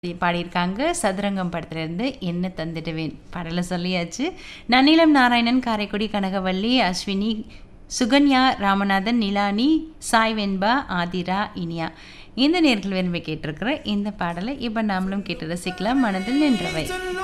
பாடியிருக்காங்க. சதுரங்கம் படத்துலேருந்து என்ன தந்துடுவேன் பாடலை சொல்லியாச்சு. நன்னிலம் நாராயணன், காரைக்குடி கனகவள்ளி, அஸ்வினி, சுகன்யா, ராமநாதன், நிலானி, சாய் வெண்பா, ஆதிரா, இனியா இந்த நேர்கள் விரும்பி கேட்டிருக்கிற இந்த பாடலை இப்போ நாமளும் கேட்டு ரசிக்கலாம். மனதில் நின்றவை.